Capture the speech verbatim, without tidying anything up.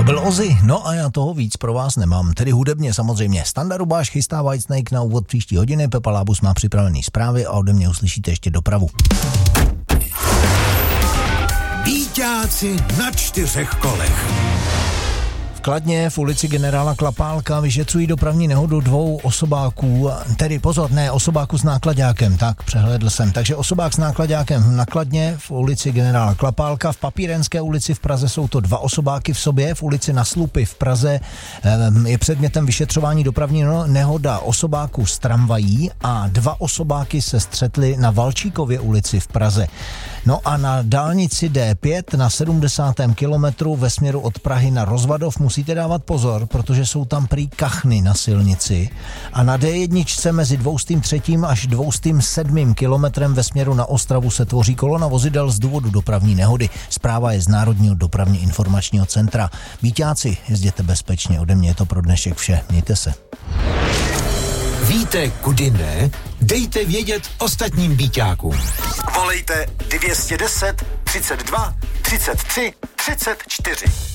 byl Ozzy, no a já toho víc pro vás nemám, tedy hudebně samozřejmě. Standa Rubáš chystá White Snake na úvod příští hodiny, Pepa Lábus má připravený zprávy a ode mě uslyšíte ještě dopravu. Víťáci na čtyřech kolech. V Kladně v ulici generála Klapálka vyšetřují dopravní nehodu dvou osobáků, tedy pozor, ne osobáku s náklaďákem, tak přehlédl jsem. Takže osobák s náklaďákem na Kladně v ulici generála Klapálka, v Papírenské ulici v Praze jsou to dva osobáky v sobě, v ulici Na Slupy v Praze je předmětem vyšetřování dopravní nehoda osobáku s tramvají a dva osobáky se střetly na Valčíkově ulici v Praze. No a na dálnici D pět na sedmdesátém kilometru ve směru od Prahy na Rozvadov musíte dávat pozor, protože jsou tam prý kachny na silnici. A na D jedna mezi dvoustým třetím až dvoustým sedmým kilometrem ve směru na Ostravu se tvoří kolona vozidel z důvodu dopravní nehody. Zpráva je z Národního dopravně informačního centra. Víťáci, jezděte bezpečně, ode mě je to pro dnešek vše. Mějte se. Víte, kudy ne? Dejte vědět ostatním víťákům. Volejte dvě stě deset, třicet dva, třicet tři, třicet čtyři.